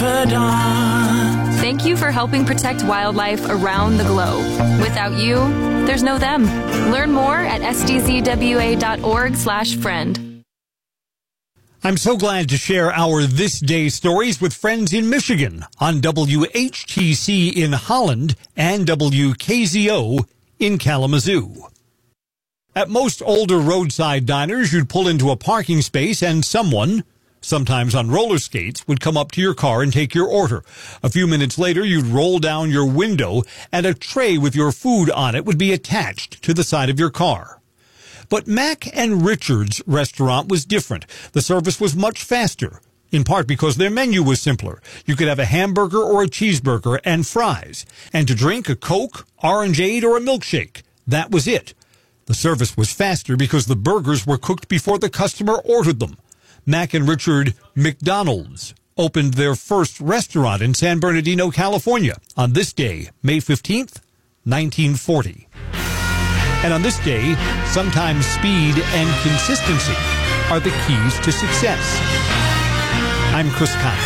Mastodon. Thank you for helping protect wildlife around the globe. Without you, there's no them. Learn more at sdzwa.org/friend. I'm so glad to share our This Day stories with friends in Michigan on WHTC in Holland and WKZO in Kalamazoo. At most older roadside diners, you'd pull into a parking space and someone, sometimes on roller skates, would come up to your car and take your order. A few minutes later, you'd roll down your window and a tray with your food on it would be attached to the side of your car. But Mac and Richard's restaurant was different. The service was much faster, in part because their menu was simpler. You could have a hamburger or a cheeseburger and fries, and to drink a Coke, Orangeade, or a milkshake. That was it. The service was faster because the burgers were cooked before the customer ordered them. Mac and Richard McDonald's opened their first restaurant in San Bernardino, California, on this day, May 15th, 1940. And on this day, sometimes speed and consistency are the keys to success. I'm Chris Conley.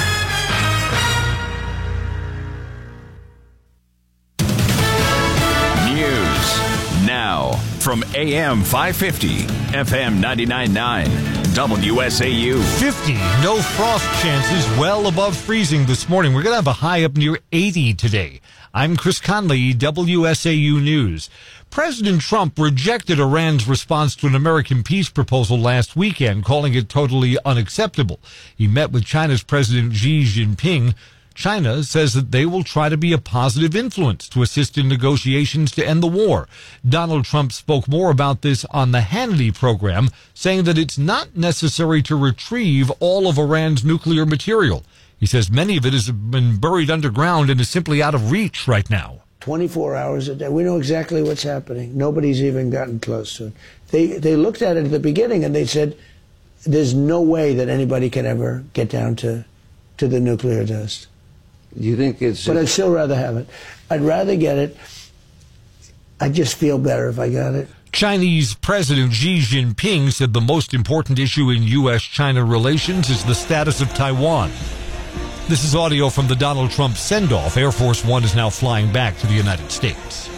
News now from AM 550, FM 99.9, WSAU. 50, no frost chances, well above freezing this morning. We're going to have a high up near 80 today. I'm Chris Conley, WSAU News. President Trump rejected Iran's response to an American peace proposal last weekend, calling it totally unacceptable. He met with China's President Xi Jinping. China says that they will try to be a positive influence to assist in negotiations to end the war. Donald Trump spoke more about this on the Hannity program, saying that it's not necessary to retrieve all of Iran's nuclear material. He says many of it has been buried underground and is simply out of reach right now. 24 hours a day. We know exactly what's happening. Nobody's even gotten close to it. They looked at it at the beginning and they said, there's no way that anybody can ever get down to the nuclear test. You think it's... But I'd still rather have it. I'd rather get it. I'd just feel better if I got it. Chinese President Xi Jinping said the most important issue in U.S.-China relations is the status of Taiwan. This is audio from the Donald Trump send-off. Air Force One is now flying back to the United States.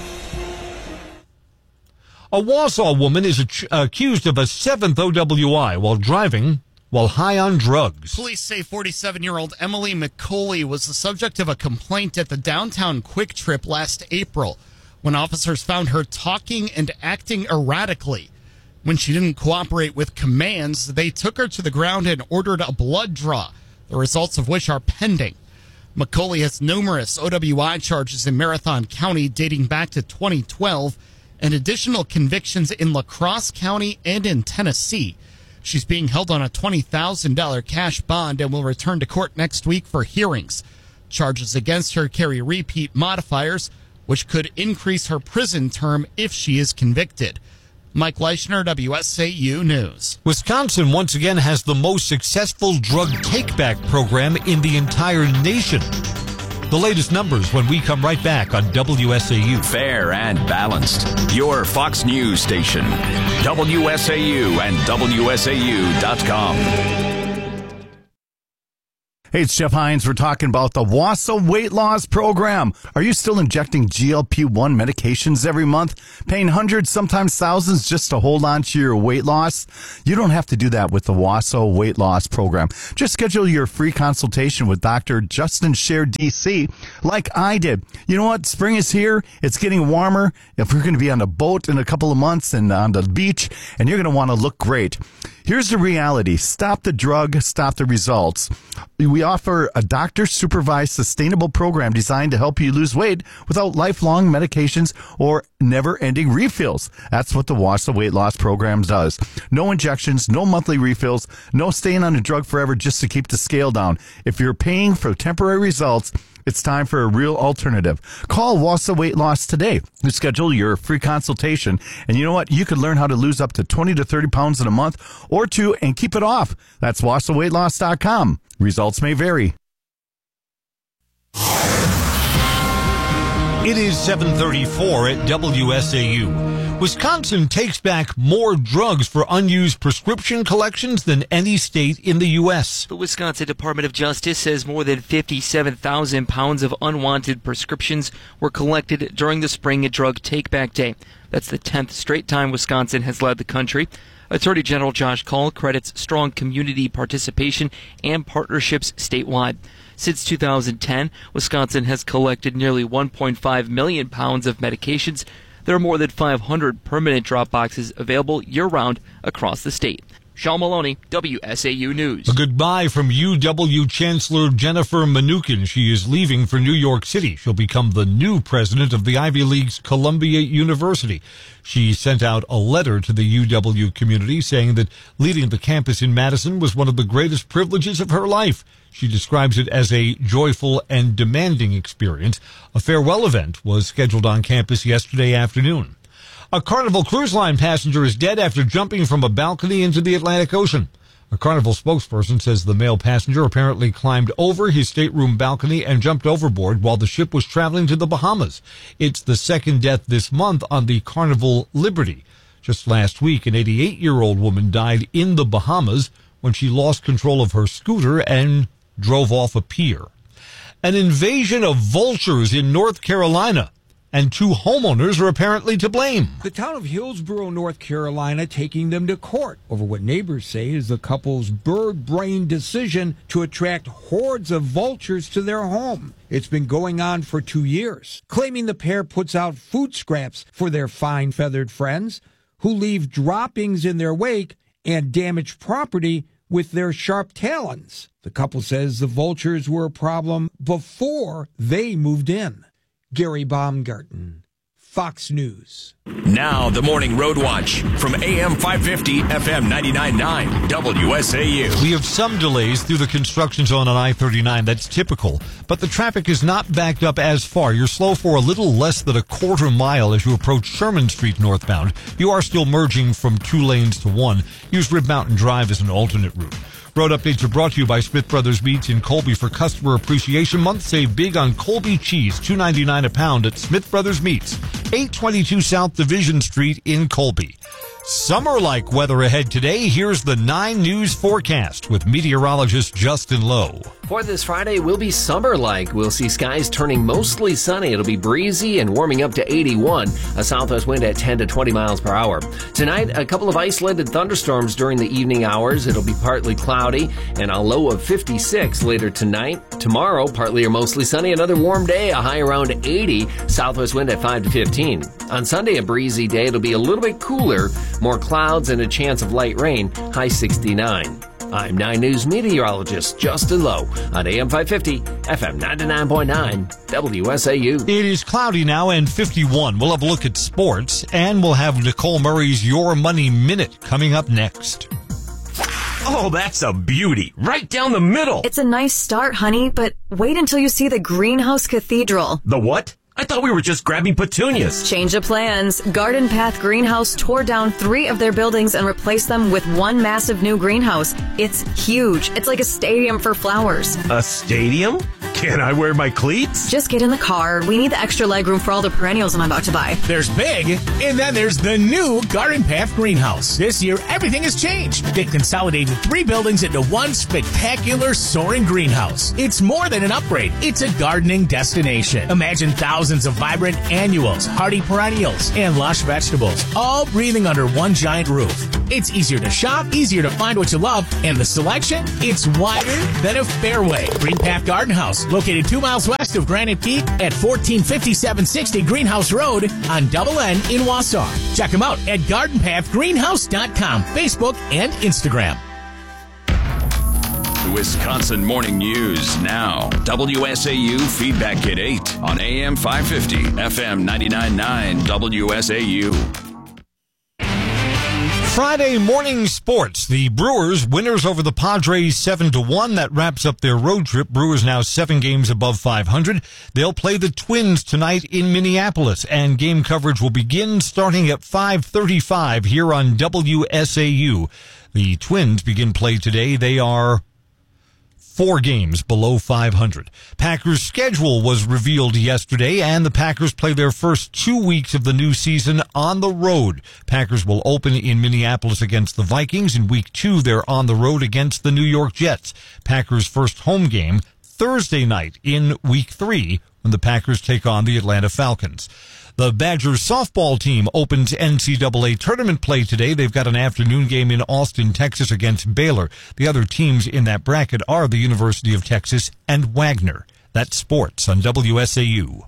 A Wausau woman is accused of a 7th OWI while driving while high on drugs. Police say 47-year-old Emily McCauley was the subject of a complaint at the downtown Quick Trip last April when officers found her talking and acting erratically. When she didn't cooperate with commands, they took her to the ground and ordered a blood draw, the results of which are pending. McCauley has numerous OWI charges in Marathon County dating back to 2012 and additional convictions in La Crosse County and in Tennessee. She's being held on a $20,000 cash bond and will return to court next week for hearings. Charges against her carry repeat modifiers, which could increase her prison term if she is convicted. Mike Leischner, WSAU News. Wisconsin once again has the most successful drug take-back program in the entire nation. The latest numbers when we come right back on WSAU. Fair and balanced. Your Fox News station. WSAU and WSAU.com. Hey, it's Jeff Hines. We're talking about the Wausau Weight Loss Program. Are you still injecting GLP-1 medications every month, paying hundreds, sometimes thousands just to hold on to your weight loss? You don't have to do that with the Wausau Weight Loss Program. Just schedule your free consultation with Dr. Justin Scher, DC, like I did. You know what? Spring is here. It's getting warmer. If we're going to be on a boat in a couple of months and on the beach, and you're going to want to look great. Here's the reality. Stop the drug, stop the results. We offer a doctor-supervised, sustainable program designed to help you lose weight without lifelong medications or never-ending refills. That's what the Wausau Weight Loss Program does. No injections, no monthly refills, no staying on a drug forever just to keep the scale down. If you're paying for temporary results, it's time for a real alternative. Call Wausau Weight Loss today to schedule your free consultation. And you know what? You could learn how to lose up to 20 to 30 pounds in a month or two and keep it off. That's WausauWeightLoss.com. Results may vary. It is 7:34 at WSAU. Wisconsin takes back more drugs for unused prescription collections than any state in the U.S. The Wisconsin Department of Justice says more than 57,000 pounds of unwanted prescriptions were collected during the spring drug take-back day. That's the 10th straight time Wisconsin has led the country. Attorney General Josh Kaul credits strong community participation and partnerships statewide. Since 2010, Wisconsin has collected nearly 1.5 million pounds of medications. There are more than 500 permanent drop boxes available year-round across the state. Sean Maloney, WSAU News. A goodbye from UW Chancellor Jennifer Mnookin. She is leaving for New York City. She'll become the new president of the Ivy League's Columbia University. She sent out a letter to the UW community saying that leading the campus in Madison was one of the greatest privileges of her life. She describes it as a joyful and demanding experience. A farewell event was scheduled on campus yesterday afternoon. A Carnival Cruise Line passenger is dead after jumping from a balcony into the Atlantic Ocean. A Carnival spokesperson says the male passenger apparently climbed over his stateroom balcony and jumped overboard while the ship was traveling to the Bahamas. It's the second death this month on the Carnival Liberty. Just last week, an 88-year-old woman died in the Bahamas when she lost control of her scooter and drove off a pier. An invasion of vultures in North Carolina, and 2 homeowners are apparently to blame. The town of Hillsborough, North Carolina, taking them to court over what neighbors say is the couple's bird-brained decision to attract hordes of vultures to their home. It's been going on for 2 years, claiming the pair puts out food scraps for their fine feathered friends, who leave droppings in their wake and damage property with their sharp talons. The couple says the vultures were a problem before they moved in. Gary Baumgarten, Fox News. Now the Morning Road Watch from AM 550, FM 99.9, WSAU. We have some delays through the construction zone on I-39. That's typical, but the traffic is not backed up as far. You're slow for a little less than a quarter mile as you approach Sherman Street northbound. You are still merging from 2 lanes to 1. Use Rib Mountain Drive as an alternate route. Road updates are brought to you by Smith Brothers Meats in Colby. For Customer Appreciation Month, save big on Colby cheese, $2.99 a pound at Smith Brothers Meats, 822 South Division Street in Colby. Summer-like weather ahead today. Here's the 9 News forecast with meteorologist Justin Lowe. For this Friday, we'll be summer-like. We'll see skies turning mostly sunny. It'll be breezy and warming up to 81, a southwest wind at 10 to 20 miles per hour. Tonight, a couple of isolated thunderstorms during the evening hours. It'll be partly cloudy and a low of 56 later tonight. Tomorrow, partly or mostly sunny. Another warm day, a high around 80, southwest wind at 5 to 15. On Sunday, a breezy day. It'll be a little bit cooler, more clouds and a chance of light rain, high 69. I'm 9 News meteorologist Justin Lowe on AM 550, FM 99.9, WSAU. It is cloudy now and 51. We'll have a look at sports, and we'll have Nicole Murray's Your Money Minute coming up next. Oh, that's a beauty. Right down the middle. It's a nice start, honey, but wait until you see the Greenhouse Cathedral. The what? I thought we were just grabbing petunias. Change of plans. Garden Path Greenhouse tore down 3 of their buildings and replaced them with 1 massive new greenhouse. It's huge. It's like a stadium for flowers. A stadium? Can I wear my cleats? Just get in the car. We need the extra legroom for all the perennials I'm about to buy. There's big, and then there's the new Garden Path Greenhouse. This year, everything has changed. They consolidated 3 buildings into 1 spectacular soaring greenhouse. It's more than an upgrade. It's a gardening destination. Imagine thousands of vibrant annuals, hardy perennials, and lush vegetables, all breathing under 1 giant roof. It's easier to shop, easier to find what you love, and the selection, it's wider than a fairway. Green Path Garden House, located 2 miles west of Granite Peak at 145760 Greenhouse Road on Double N in Wausau. Check them out at gardenpathgreenhouse.com, Facebook, and Instagram. The Wisconsin Morning News now. WSAU Feedback at 8 on AM 550, FM 99.9, WSAU. Friday morning sports. The Brewers winners over the Padres 7-1. That wraps up their road trip. Brewers now 7 games above 500. They'll play the Twins tonight in Minneapolis, and game coverage will begin starting at 5:35 here on WSAU. The Twins begin play today. They are 4 games below 500. Packers' schedule was revealed yesterday, and the Packers play their first 2 weeks of the new season on the road. Packers will open in Minneapolis against the Vikings. In week 2, they're on the road against the New York Jets. Packers' first home game Thursday night in week 3 when the Packers take on the Atlanta Falcons. The Badgers softball team opens NCAA tournament play today. They've got an afternoon game in Austin, Texas against Baylor. The other teams in that bracket are the University of Texas and Wagner. That's sports on WSAU.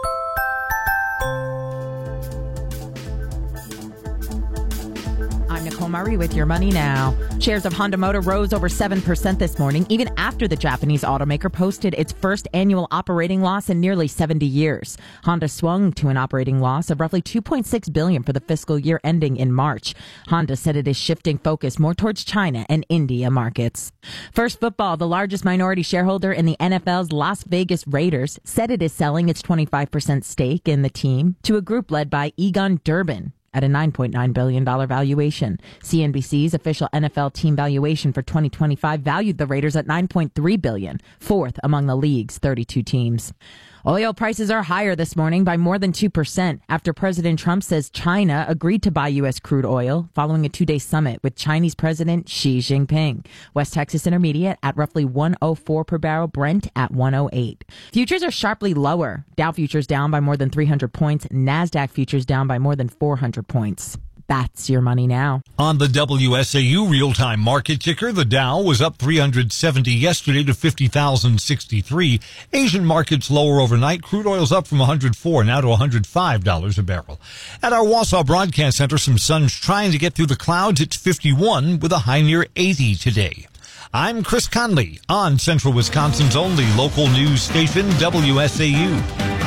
I'm Nicole Murray with Your Money Now. Shares of Honda Motor rose over 7% this morning, even after the Japanese automaker posted its first annual operating loss in nearly 70 years. Honda swung to an operating loss of roughly $2.6 billion for the fiscal year ending in March. Honda said it is shifting focus more towards China and India markets. First Football, the largest minority shareholder in the NFL's Las Vegas Raiders, said it is selling its 25% stake in the team to a group led by Egon Durbin at a $9.9 billion valuation. CNBC's official NFL team valuation for 2025 valued the Raiders at $9.3 billion, fourth among the league's 32 teams. Oil prices are higher this morning by more than 2% after President Trump says China agreed to buy U.S. crude oil following a 2-day summit with Chinese President Xi Jinping. West Texas Intermediate at roughly $104 per barrel, Brent at $108. Futures are sharply lower. Dow futures down by more than 300 points. NASDAQ futures down by more than 400 points. That's Your Money Now. On the WSAU real-time market ticker, the Dow was up 370 yesterday to 50,063. Asian markets lower overnight. Crude oil's up from $104 now to $105 a barrel. At our Wausau Broadcast Center, some sun's trying to get through the clouds. It's 51 with a high near 80 today. I'm Chris Conley on Central Wisconsin's only local news station, WSAU.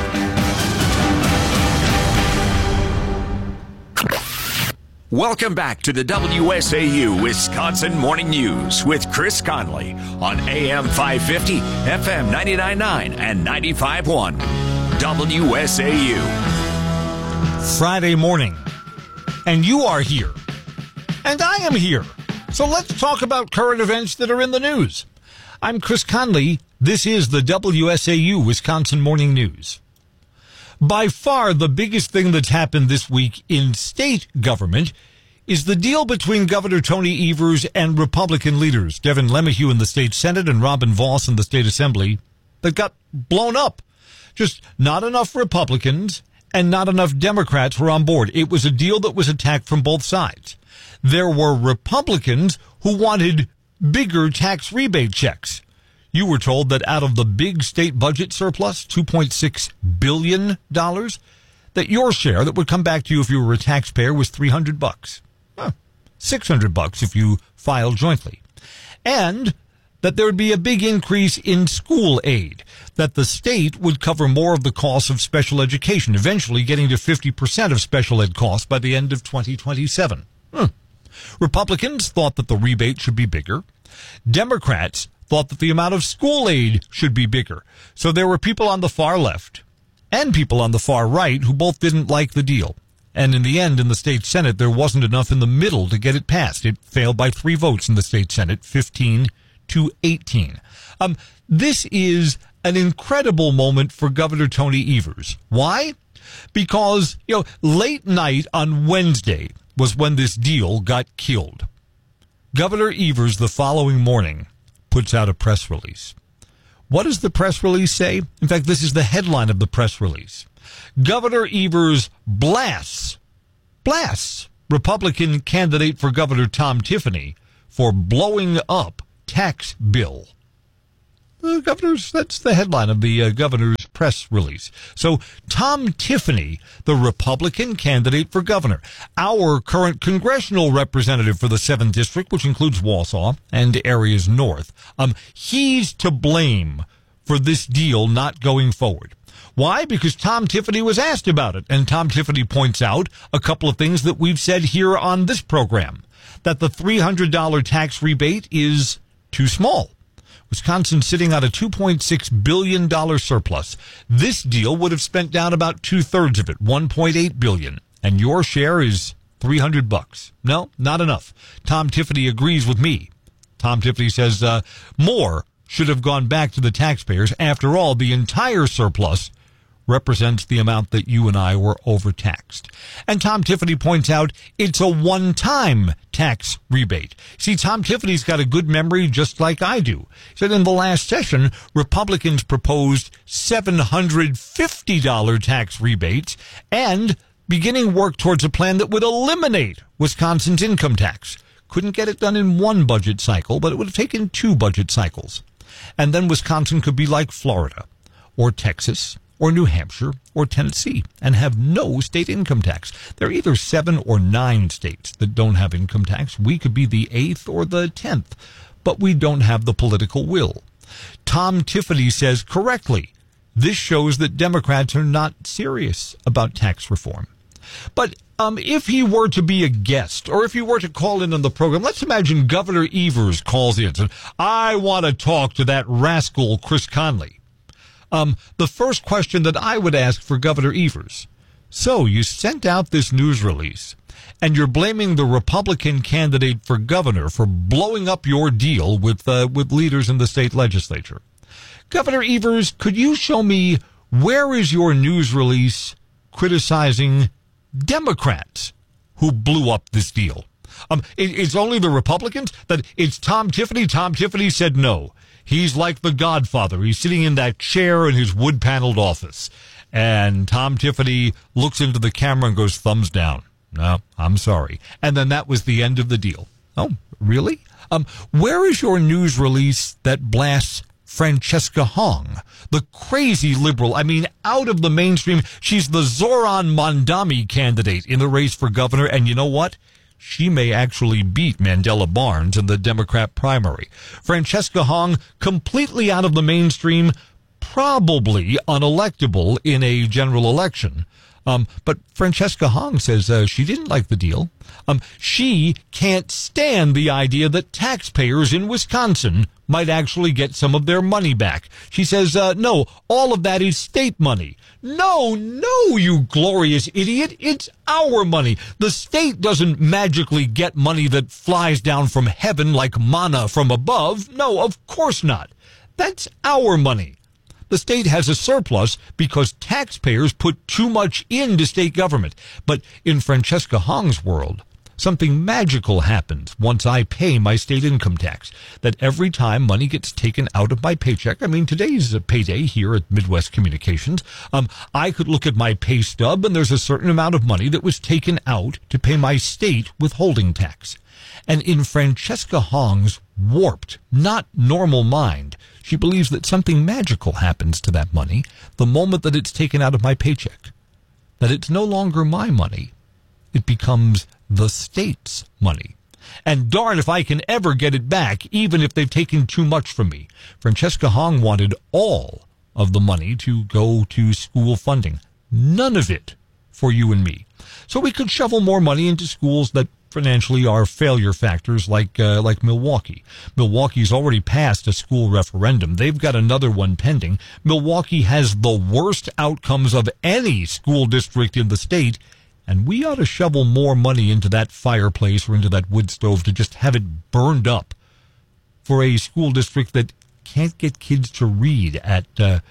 Welcome back to the WSAU Wisconsin Morning News with Chris Conley on AM 550, FM 99.9, and 95.1. WSAU. Friday morning, and you are here, and I am here. So let's talk about current events that are in the news. I'm Chris Conley. This is the WSAU Wisconsin Morning News. By far, the biggest thing that's happened this week in state government is the deal between Governor Tony Evers and Republican leaders, Devin LeMahieu in the state Senate and Robin Vos in the state Assembly, that got blown up. Just not enough Republicans and not enough Democrats were on board. It was a deal that was attacked from both sides. There were Republicans who wanted bigger tax rebate checks. You were told that out of the big state budget surplus, $2.6 billion, that your share that would come back to you if you were a taxpayer was $300. $600 if you filed jointly. And that there would be a big increase in school aid, that the state would cover more of the costs of special education, eventually getting to 50% of special ed costs by the end of 2027. Republicans thought that the rebate should be bigger. Democrats thought that the amount of school aid should be bigger. So there were people on the far left and people on the far right who both didn't like the deal. And in the end, in the state Senate, there wasn't enough in the middle to get it passed. It failed by 3 votes in the state Senate, 15-18. This is an incredible moment for Governor Tony Evers. Why? Because, late night on Wednesday was when this deal got killed. Governor Evers, the following morning, puts out a press release. What does the press release say? In fact, this is the headline of the press release. Governor Evers blasts Republican candidate for governor Tom Tiffany for blowing up tax bill. That's the headline of the governor's press release. So Tom Tiffany, the Republican candidate for governor, our current congressional representative for the 7th District, which includes Wausau and areas north, he's to blame for this deal not going forward. Why? Because Tom Tiffany was asked about it, and Tom Tiffany points out a couple of things that we've said here on this program, that the $300 tax rebate is too small. Wisconsin sitting on a $2.6 billion surplus. This deal would have spent down about 2/3 of it, $1.8 billion. And your share is $300. No, not enough. Tom Tiffany agrees with me. Tom Tiffany says more should have gone back to the taxpayers. After all, the entire surplus represents the amount that you and I were overtaxed. And Tom Tiffany points out it's a one-time tax rebate. See, Tom Tiffany's got a good memory just like I do. He said in the last session, Republicans proposed $750 tax rebates and beginning work towards a plan that would eliminate Wisconsin's income tax. Couldn't get it done in one budget cycle, but it would have taken 2 budget cycles. And then Wisconsin could be like Florida or Texas or New Hampshire or Tennessee and have no state income tax. There are either 7 or 9 states that don't have income tax. We could be the 8th or the 10th, but we don't have the political will. Tom Tiffany says correctly, this shows that Democrats are not serious about tax reform. But if he were to be a guest, or if he were to call in on the program, let's imagine Governor Evers calls in and says, I want to talk to that rascal Chris Conley. The first question that I would ask for Governor Evers, so you sent out this news release, and you're blaming the Republican candidate for governor for blowing up your deal with leaders in the state legislature. Governor Evers, could you show me where is your news release criticizing Democrats who blew up this deal? It's only the Republicans? That it's Tom Tiffany? Tom Tiffany said no. He's like the Godfather. He's sitting in that chair in his wood-paneled office. And Tom Tiffany looks into the camera and goes, thumbs down. No, I'm sorry. And then that was the end of the deal. Oh, really? Where is your news release that blasts Francesca Hong, the crazy liberal? I mean, out of the mainstream. She's the Zoran Mondami candidate in the race for governor. And you know what? She may actually beat Mandela Barnes in the Democrat primary. Francesca Hong, completely out of the mainstream, probably unelectable in a general election. But Francesca Hong says she didn't like the deal. She can't stand the idea that taxpayers in Wisconsin might actually get some of their money back. She says, no, all of that is state money. No, you glorious idiot. It's our money. The state doesn't magically get money that flies down from heaven like manna from above. No, of course not. That's our money. The state has a surplus because taxpayers put too much into state government. But in Francesca Hong's world, something magical happens once I pay my state income tax. That every time money gets taken out of my paycheck, I mean, today's a payday here at Midwest Communications, I could look at my pay stub and there's a certain amount of money that was taken out to pay my state withholding tax. And in Francesca Hong's warped, not normal mind, she believes that something magical happens to that money the moment that it's taken out of my paycheck. That it's no longer my money. It becomes the state's money. And darn if I can ever get it back, even if they've taken too much from me. Francesca Hong wanted all of the money to go to school funding. None of it for you and me. So we could shovel more money into schools that financially are failure factors like Milwaukee. Milwaukee's already passed a school referendum. They've got another one pending. Milwaukee has the worst outcomes of any school district in the state, and we ought to shovel more money into that fireplace or into that wood stove to just have it burned up for a school district that can't get kids to read at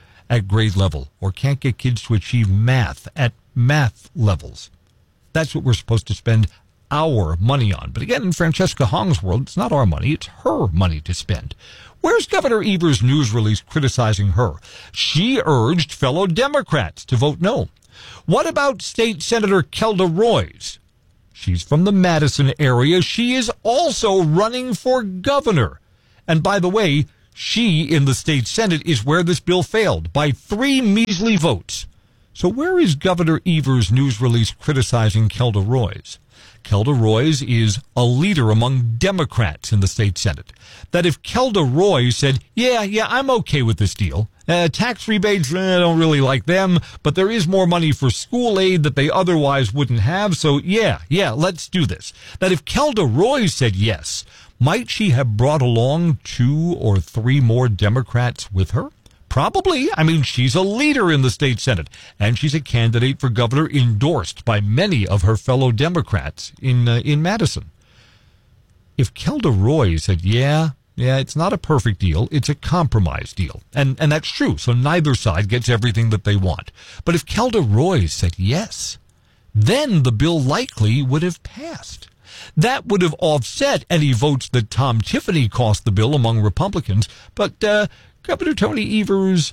grade level or can't get kids to achieve math at math levels. That's what we're supposed to spend our money on. But again, in Francesca Hong's world, it's not our money, it's her money to spend. Where's Governor Evers' news release criticizing her? She urged fellow Democrats to vote no. What about State Senator Kelda Roys? She's from the Madison area. She is also running for governor. And by the way, she in the state Senate is where this bill failed by 3 measly votes. So where is Governor Evers' news release criticizing Kelda Roys? Kelda Roys is a leader among Democrats in the state Senate. That if Kelda Roys said, yeah, I'm okay with this deal. Tax rebates, I don't really like them, but there is more money for school aid that they otherwise wouldn't have, so yeah, let's do this. That if Kelda Roys said yes, might she have brought along 2 or 3 more Democrats with her? Probably. I mean, she's a leader in the state Senate, and she's a candidate for governor endorsed by many of her fellow Democrats in Madison. If Kelda Roys said, yeah, Yeah, it's not a perfect deal. It's a compromise deal. And that's true. So neither side gets everything that they want. But if Kelda Roys said yes, then the bill likely would have passed. That would have offset any votes that Tom Tiffany cost the bill among Republicans. But Governor Tony Evers,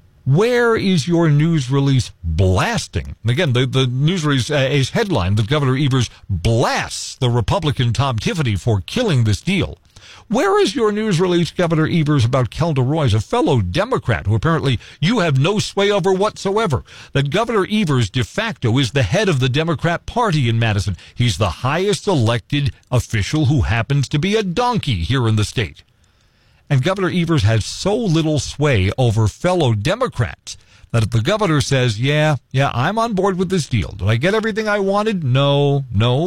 where is your news release blasting? Again, the news release is headlined that Governor Evers blasts the Republican Tom Tiffany for killing this deal. Where is your news release, Governor Evers, about Kelda Roys, a fellow Democrat who apparently you have no sway over whatsoever? That Governor Evers de facto is the head of the Democrat Party in Madison. He's the highest elected official who happens to be a donkey here in the state. And Governor Evers has so little sway over fellow Democrats that if the governor says, yeah, I'm on board with this deal. Did I get everything I wanted? No,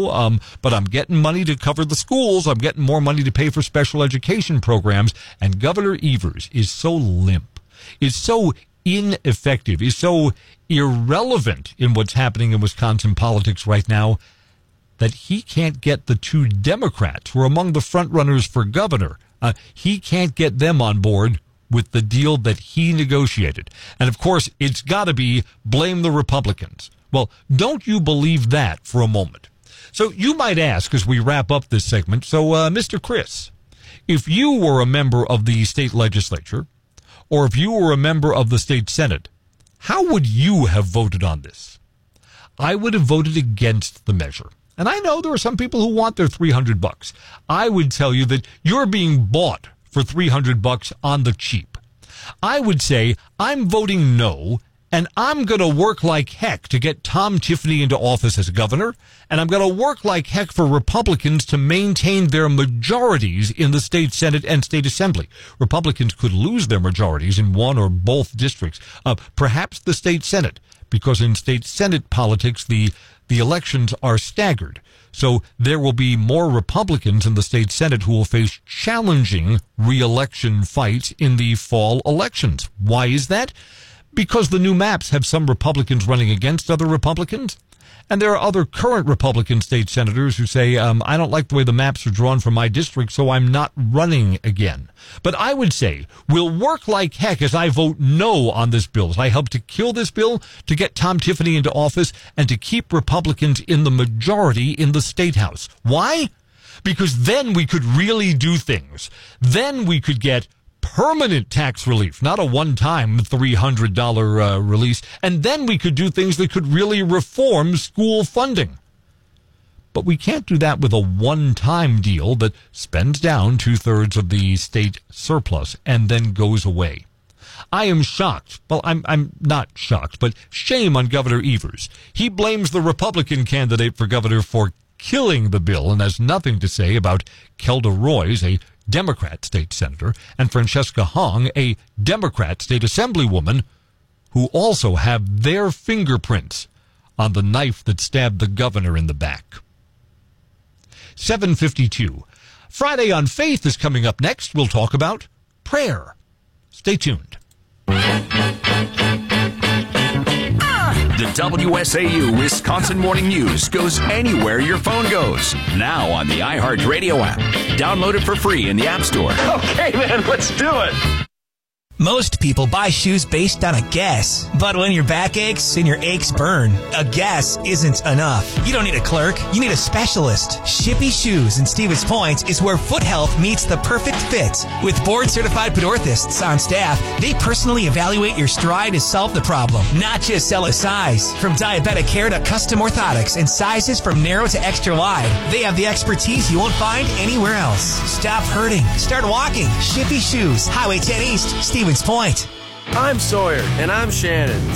but I'm getting money to cover the schools. I'm getting more money to pay for special education programs. And Governor Evers is so limp, is so ineffective, is so irrelevant in what's happening in Wisconsin politics right now that he can't get the two Democrats who are among the front runners for governor. He can't get them on board with the deal that he negotiated. And of course, it's got to be blame the Republicans. Well, don't you believe that for a moment? So you might ask as we wrap up this segment, so Mr. Chris, if you were a member of the state legislature, or if you were a member of the state Senate, how would you have voted on this? I would have voted against the measure. And I know there are some people who want their $300. I would tell you that you're being bought for $300 on the cheap. I would say I'm voting no, and I'm going to work like heck to get Tom Tiffany into office as governor, and I'm going to work like heck for Republicans to maintain their majorities in the state Senate and state assembly. Republicans could lose their majorities in one or both districts, perhaps the state Senate, because in state Senate politics, the elections are staggered. So there will be more Republicans in the state Senate who will face challenging re-election fights in the fall elections. Why is that? Because the new maps have some Republicans running against other Republicans. And there are other current Republican state senators who say, I don't like the way the maps are drawn for my district, so I'm not running again. But I would say we'll work like heck as I vote no on this bill, as I help to kill this bill, to get Tom Tiffany into office, and to keep Republicans in the majority in the state house. Why? Because then we could really do things. Then we could get permanent tax relief, not a one-time $300 release. And then we could do things that could really reform school funding. But we can't do that with a one-time deal that spends down 2/3 of the state surplus and then goes away. I am shocked. Well, I'm not shocked, but shame on Governor Evers. He blames the Republican candidate for governor for killing the bill and has nothing to say about Kelda Roys, a Democrat state senator, and Francesca Hong, a Democrat state assemblywoman, who also have their fingerprints on the knife that stabbed the governor in the back. 7:52. Friday on Faith is coming up next. We'll talk about prayer. Stay tuned. The WSAU Wisconsin Morning News goes anywhere your phone goes. Now on the iHeartRadio app. Download it for free in the App Store. Okay, then, let's do it. Most people buy shoes based on a guess. But when your back aches and your aches burn, a guess isn't enough. You don't need a clerk. You need a specialist. Shippy Shoes in Stevens Point is where foot health meets the perfect fit. With board-certified foot orthotists on staff, they personally evaluate your stride to solve the problem, not just sell a size. From diabetic care to custom orthotics and sizes from narrow to extra wide, they have the expertise you won't find anywhere else. Stop hurting. Start walking. Shippy Shoes, Highway 10 East, Stevens Point. I'm Sawyer. And I'm Shannon.